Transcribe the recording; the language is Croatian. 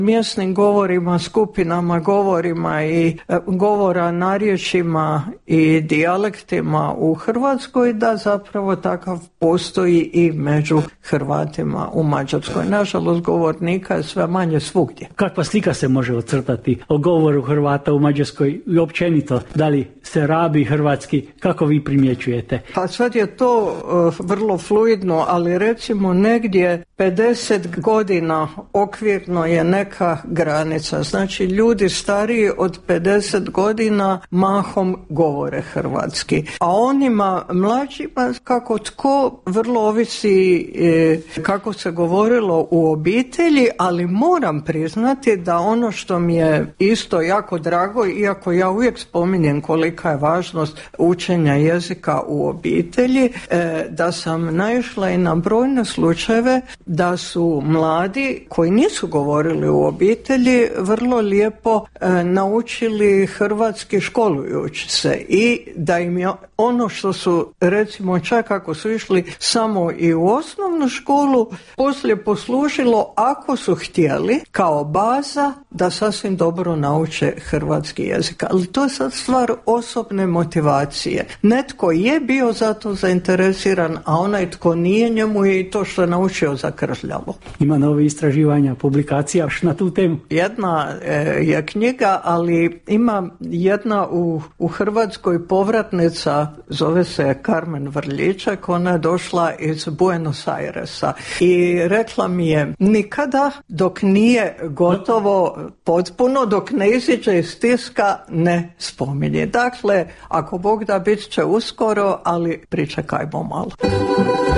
mjesnim govorima, skupinama, govorima i govora narječjima i dijalektima u Hrvatskoj, da zapravo takav postoji i među Hrvatima u Mađarskoj. Nažalost, govornika je sve manje svugdje. Kakva slika se može ocrtati o govoru Hrvata u Mađarskoj i općenito? Da li se rabi hrvatski? Kako vi primjećujete? Pa sad je to vrlo fluidno, ali recimo negdje 50 godina okvirno je neka granica. Znači ljudi stariji od 50 godina mahom govore hrvatski. A onima mlađima kako tko vrlo ovisi kako se govorilo u obitelji, ali moram priznati da ono što mi je isto jako drago, iako ja uvijek spominjem kolika je važnost učenja jezika u obitelji, da sam naišla i na brojne slučajeve da su mladi koji nisu govorili u obitelji vrlo lijepo naučili hrvatski školujući se i da im je ono što su recimo čak ako su išli samo i u osnovnu školu poslije poslužilo ako su htjeli kao baza da sasvim dobro nauče hrvatski jezik. Ali to je sad stvar osobne motivacije. Netko je bio za to zainteresiran, a onaj tko nije, njemu je i to što je naučio zakržljalo. Ima nove istraživanja, publikacija na tu temu? Jedna je knjiga, ali ima jedna u Hrvatskoj povratnica, zove se Carmen Vrljiček, ona je došla iz Buenos Airesa i rekla mi je nikada dok nije gotovo potpuno, dok ne iziđe iz tiska, ne spominje. Dakle, ako Bog da, bit će uskoro, ali pričekajmo malo.